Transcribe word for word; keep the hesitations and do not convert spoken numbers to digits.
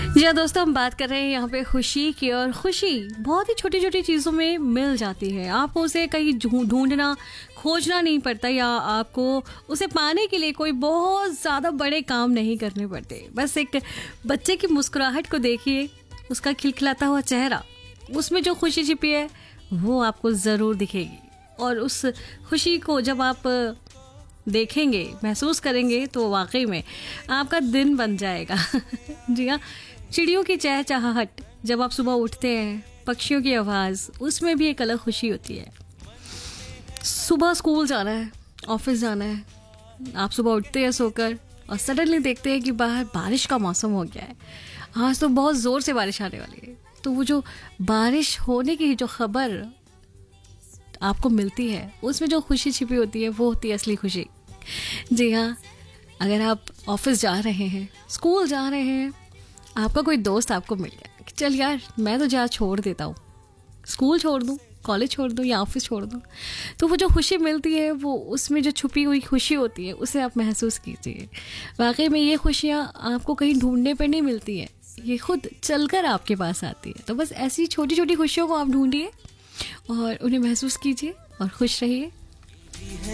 जी हाँ दोस्तों, हम बात कर रहे हैं यहाँ पे खुशी की। और खुशी बहुत ही छोटी छोटी चीज़ों में मिल जाती है। आपको उसे कहीं ढूं- ढूंढना खोजना नहीं पड़ता, या आपको उसे पाने के लिए कोई बहुत ज़्यादा बड़े काम नहीं करने पड़ते। बस एक बच्चे की मुस्कुराहट को देखिए, उसका खिलखिलाता हुआ चेहरा, उसमें जो खुशी छिपी है वो आपको ज़रूर दिखेगी। और उस खुशी को जब आप देखेंगे, महसूस करेंगे, तो वाकई में आपका दिन बन जाएगा। जी हाँ, चिड़ियों की चहचहाहट, जब आप सुबह उठते हैं, पक्षियों की आवाज़, उसमें भी एक अलग खुशी होती है। सुबह स्कूल जाना है, ऑफिस जाना है, आप सुबह उठते हैं सोकर और सडनली देखते हैं कि बाहर बारिश का मौसम हो गया है, आज तो बहुत ज़ोर से बारिश आने वाली है। तो वो जो बारिश होने की जो खबर आपको मिलती है, उसमें जो खुशी छिपी होती है वो होती है असली खुशी। जी हाँ, अगर आप ऑफिस जा रहे हैं, स्कूल जा रहे हैं, आपका कोई दोस्त आपको मिल गया कि चल यार मैं तो जा छोड़ देता हूँ, स्कूल छोड़ दूँ, कॉलेज छोड़ दूँ या ऑफिस छोड़ दूँ, तो वो जो खुशी मिलती है, वो उसमें जो छुपी हुई खुशी होती है, उसे आप महसूस कीजिए। वाकई में ये खुशियाँ आपको कहीं ढूंढने पर नहीं मिलती हैं, ये खुद चलकर आपके पास आती है। तो बस ऐसी छोटी छोटी खुशियों को आप ढूंढिए और उन्हें महसूस कीजिए और खुश रहिए।